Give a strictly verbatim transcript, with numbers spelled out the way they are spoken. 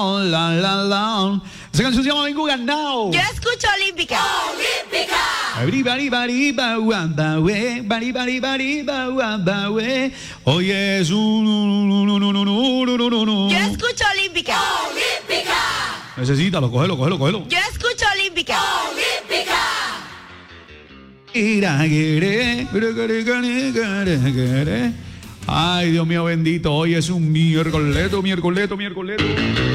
La, la, la. Esa canción se llama Vengo Ganado. Yo escucho Olímpica. Olímpica. Bari, bari, bari, ba, wa, ba, we. Bari, bari, bari, ba, wa, ba, we. Oye, es un... no, no, no, no, no, no, no, no. Yo escucho Olímpica. Olímpica. Necesítalo, cógelo, cógelo, cógelo. Yo escucho Olímpica. Olímpica. Ay, Dios mío bendito, hoy es un miércoles, miércoles, miércoles.